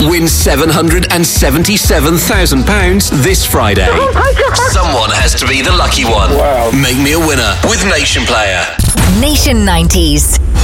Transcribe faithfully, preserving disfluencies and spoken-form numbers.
Win seven hundred seventy-seven thousand pounds this Friday. Oh my God. Someone has to be the lucky one. Wow. Make me a winner with Nation Player. Nation nineties.